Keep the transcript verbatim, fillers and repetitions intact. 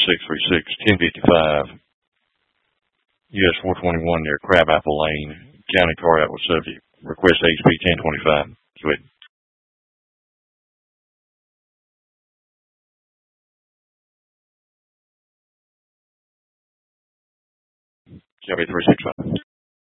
six three six, ten fifty-five, U S four twenty-one near Crabapple Lane, County Car Out with subject. Request H P ten twenty-five. Go ahead. County three six five.